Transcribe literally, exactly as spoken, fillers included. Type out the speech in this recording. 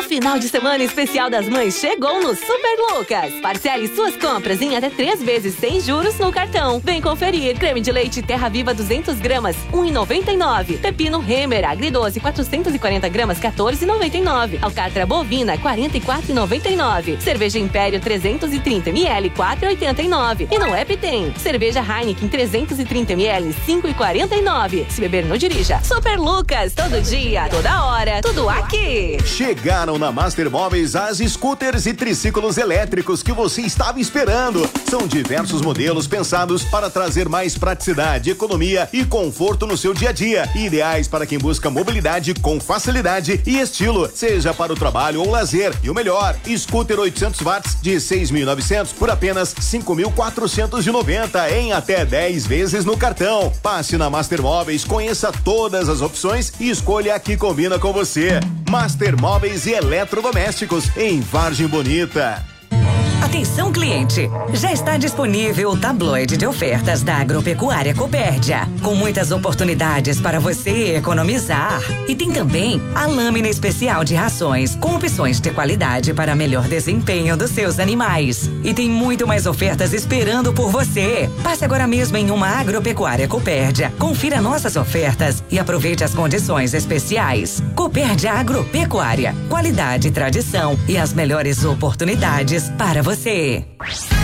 O final de semana especial das mães chegou no Super Lucas. Parcele suas compras em até três vezes sem juros no cartão. Vem conferir. Creme de leite Terra Viva duzentas gramas, um real e noventa e nove centavos. Pepino Hemer Agridoce quatrocentas e quarenta gramas, quatorze reais e noventa e nove centavos. Alcatra bovina quarenta e quatro reais e noventa e nove centavos. Cerveja Império trezentos e trinta mililitros, quatro reais e oitenta e nove centavos. E no app tem cerveja Heineken trezentos e trinta mililitros, cinco reais e quarenta e nove centavos. Se beber, não dirija. Super Lucas, todo dia, toda hora, tudo aqui. Chegaram na Master Móveis as scooters e triciclos elétricos que você estava esperando. São diversos modelos pensados para trazer mais praticidade, economia e conforto no seu dia a dia. Ideais para quem busca mobilidade com facilidade e estilo, seja para o trabalho ou lazer. E o melhor, scooter oitocentos watts de seis mil e novecentos por apenas cinco mil quatrocentos e noventa em até dez vezes no cartão. Passe na Master Móveis, conheça todas as opções e escolha a que combina com você. Master Móveis e Eletrodomésticos em Vargem Bonita. Atenção, cliente! Já está disponível o tabloide de ofertas da Agropecuária Copérdia, com muitas oportunidades para você economizar. E tem também a lâmina especial de rações, com opções de qualidade para melhor desempenho dos seus animais. E tem muito mais ofertas esperando por você. Passe agora mesmo em uma Agropecuária Copérdia, confira nossas ofertas e aproveite as condições especiais. Copérdia Agropecuária, qualidade, tradição e as melhores oportunidades para você.